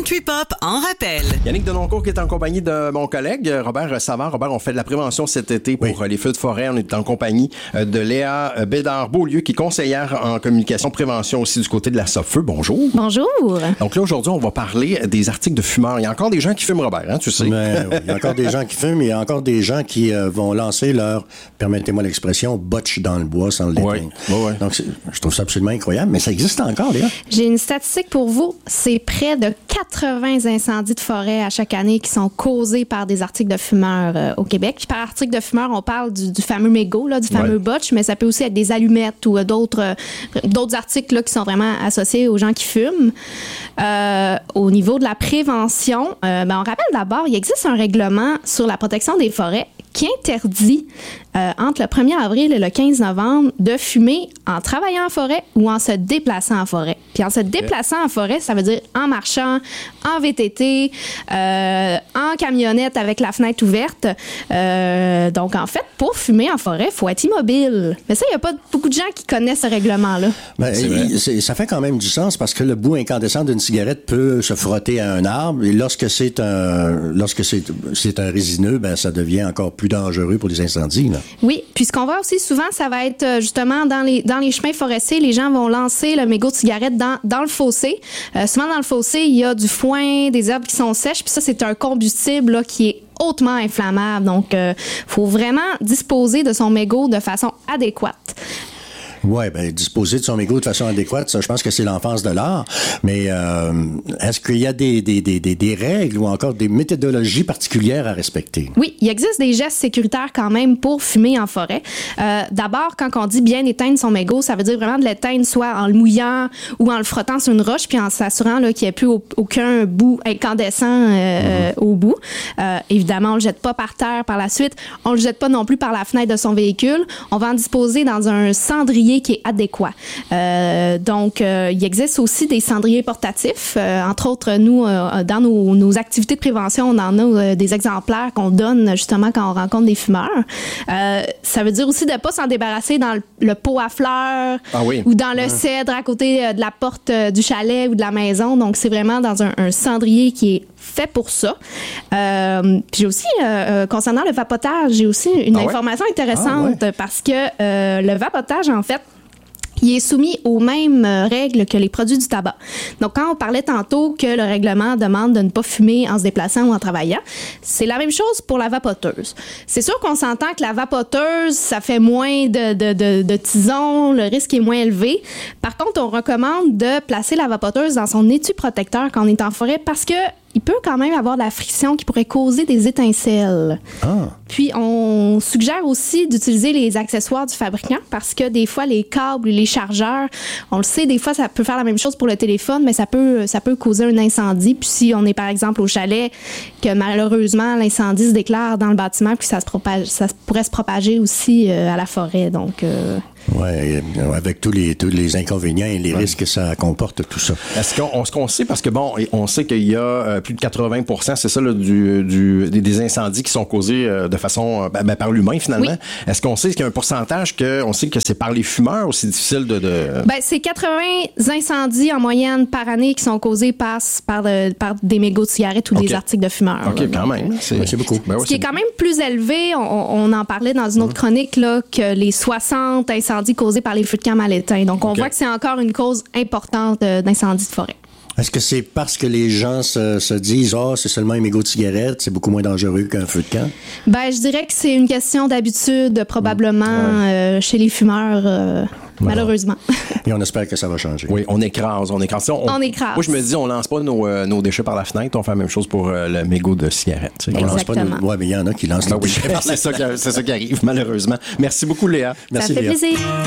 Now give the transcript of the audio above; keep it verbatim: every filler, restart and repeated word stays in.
Country Pop en rappel. Yannick Denoncourt qui est en compagnie de mon collègue Robert Savard. Robert, on fait de la prévention cet été pour oui. les feux de forêt. On est en compagnie de Léa Bédard-Beaulieu qui est conseillère en communication prévention aussi du côté de la Sopfeu. Bonjour. Bonjour. Donc là, aujourd'hui, on va parler des articles de fumeurs. Il y a encore des gens qui fument, Robert, hein, tu sais. Mais, oui, il y a encore des gens qui fument, mais il y a encore des gens qui euh, vont lancer leur, permettez-moi l'expression, botch dans le bois sans le déteindre. Oui. Oui, oui. Donc, c'est, je trouve ça absolument incroyable, mais ça existe encore, Léa. J'ai une statistique pour vous. C'est près de quatre-vingts incendies de forêt à chaque année qui sont causés par des articles de fumeurs euh, au Québec. Puis par article de fumeurs, on parle du, du fameux mégot, là, du fameux ouais. botch, mais ça peut aussi être des allumettes ou euh, d'autres, euh, d'autres articles là, qui sont vraiment associés aux gens qui fument. Euh, au niveau de la prévention, euh, ben, on rappelle d'abord, il existe un règlement sur la protection des forêts qui interdit euh, entre le premier avril et le quinze novembre de fumer en travaillant en forêt ou en se déplaçant en forêt. Puis en se déplaçant en forêt, ça veut dire en marchant, en V T T, euh, en camionnette avec la fenêtre ouverte. Euh, donc en fait, pour fumer en forêt, il faut être immobile. Mais ça, il n'y a pas beaucoup de gens qui connaissent ce règlement-là. Ben, c'est c'est, ça fait quand même du sens parce que le bout incandescent d'une cigarette peut se frotter à un arbre et lorsque c'est un, lorsque c'est, c'est un résineux, ben ça devient encore plus dangereux pour les incendies, là. Oui, puis ce qu'on voit aussi souvent, ça va être justement dans les dans les chemins forestiers, les gens vont lancer le mégot de cigarette dans dans le fossé. Euh, souvent dans le fossé, il y a du foin, des herbes qui sont sèches, puis ça c'est un combustible là, qui est hautement inflammable. Donc, il euh, faut vraiment disposer de son mégot de façon adéquate. Oui, bien, disposer de son mégot de façon adéquate, ça, je pense que c'est l'enfance de l'art. Mais euh, est-ce qu'il y a des, des, des, des, des règles ou encore des méthodologies particulières à respecter? Oui, il existe des gestes sécuritaires quand même pour fumer en forêt. Euh, d'abord, quand on dit bien éteindre son mégot, ça veut dire vraiment de l'éteindre soit en le mouillant ou en le frottant sur une roche, puis en s'assurant là, qu'il n'y ait plus au, aucun bout incandescent euh, mm-hmm. au bout. Euh, évidemment, on ne le jette pas par terre par la suite. On ne le jette pas non plus par la fenêtre de son véhicule. On va en disposer dans un cendrier qui est adéquat. Euh, donc, euh, il existe aussi des cendriers portatifs. Euh, entre autres, nous, euh, dans nos, nos activités de prévention, on en a euh, des exemplaires qu'on donne justement quand on rencontre des fumeurs. Euh, ça veut dire aussi de ne pas s'en débarrasser dans le, le pot à fleurs ah oui. ou dans le ouais. cèdre à côté de la porte du chalet ou de la maison. Donc, c'est vraiment dans un, un cendrier qui est fait pour ça. Euh, puis j'ai aussi, euh, concernant le vapotage, j'ai aussi une ah ouais? information intéressante ah ouais. parce que euh, le vapotage, en fait, il est soumis aux mêmes règles que les produits du tabac. Donc, quand on parlait tantôt que le règlement demande de ne pas fumer en se déplaçant ou en travaillant, c'est la même chose pour la vapoteuse. C'est sûr qu'on s'entend que la vapoteuse, ça fait moins de, de, de, de tisons, le risque est moins élevé. Par contre, on recommande de placer la vapoteuse dans son étui protecteur quand on est en forêt parce que il peut quand même avoir de la friction qui pourrait causer des étincelles. Ah. Puis, on suggère aussi d'utiliser les accessoires du fabricant parce que des fois, les câbles, les chargeurs, on le sait, des fois, ça peut faire la même chose pour le téléphone, mais ça peut, ça peut causer un incendie. Puis, si on est, par exemple, au chalet, que malheureusement, l'incendie se déclare dans le bâtiment, puis ça, se propage, ça pourrait se propager aussi euh, à la forêt. Donc... Euh, Oui, avec tous les, tous les inconvénients et les ouais. risques que ça comporte, tout ça. Est-ce qu'on, ce qu'on sait, parce que bon, on sait qu'il y a euh, plus de quatre-vingts pour cent, c'est ça, là, du, du, des incendies qui sont causés euh, de façon, ben, ben, par l'humain, finalement. Oui. Est-ce qu'on sait qu'il y a un pourcentage que, on sait que c'est par les fumeurs ou c'est difficile de... de... Ben, c'est quatre-vingts incendies en moyenne par année qui sont causés par, par, de, par des mégots de cigarettes ou okay. des articles de fumeurs. OK, là, quand même. C'est, ouais, c'est beaucoup. Ben, ouais, ce qui est quand même plus élevé, on, on en parlait dans une autre mmh. chronique, là, que les soixante incendies causés par les feux de camp mal éteints. Donc, on okay. voit que c'est encore une cause importante euh, d'incendie de forêt. Est-ce que c'est parce que les gens se, se disent « Ah, oh, c'est seulement un mégot de cigarette, c'est beaucoup moins dangereux qu'un feu de camp » ? Ben, je dirais que c'est une question d'habitude, probablement, mmh. ouais. euh, chez les fumeurs, euh, voilà. malheureusement. Et on espère que ça va changer. Oui, on écrase, on écrase. On, on écrase. Moi, je me dis, on lance pas nos, euh, nos déchets par la fenêtre, on fait la même chose pour euh, le mégot de cigarette. Tu sais. Exactement. On lance pas nos... Ouais, mais il y en a qui lancent ben nos oui, déchets. c'est, ça qui, c'est ça qui arrive, malheureusement. Merci beaucoup, Léa. Merci, ça fait Léa. plaisir.